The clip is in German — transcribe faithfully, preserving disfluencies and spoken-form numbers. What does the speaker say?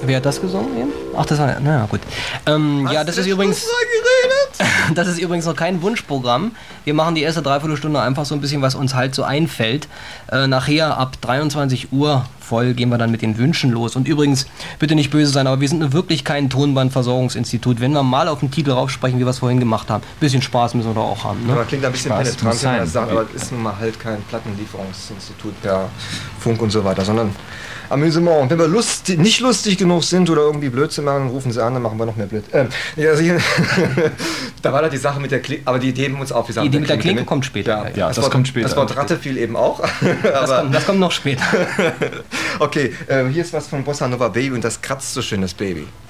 Wer hat das gesungen eben? Ach, das war, naja, gut. Ähm, ja, das ist übrigens, das ist übrigens noch kein Wunschprogramm. Wir machen die erste Dreiviertelstunde einfach so ein bisschen, was uns halt so einfällt. Äh, nachher ab dreiundzwanzig Uhr voll gehen wir dann mit den Wünschen los. Und übrigens, bitte nicht böse sein, aber wir sind wirklich kein Tonbandversorgungsinstitut. Wenn wir mal auf den Titel raufsprechen, wie wir es vorhin gemacht haben, ein bisschen Spaß müssen wir doch auch haben. Ne? Ja, klingt ein bisschen penetrant, wenn man das sagt, aber es ist nun mal halt kein Plattenlieferungsinstitut per Funk und so weiter, sondern Amüsement. Und wenn wir lust, nicht lustig genug sind oder irgendwie Blödsinn machen, rufen sie an, dann machen wir noch mehr Blöd. Ähm, ja, also hier, da war da die Sache mit der Klinke, aber die Idee haben uns auch gesagt. Die Idee mit der Klinke kommt später. Ja, ja das, das Wort, kommt später. Das Wort Ratte fiel eben auch. das, kommt, das kommt noch später. Okay, äh, hier ist was von Bossa Nova Baby und das kratzt so schön, das Baby.